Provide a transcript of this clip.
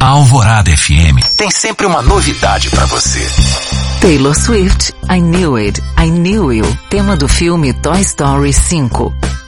A Alvorada FM tem sempre uma novidade pra você. Taylor Swift, I Knew It, I Knew You, tema do filme Toy Story 5.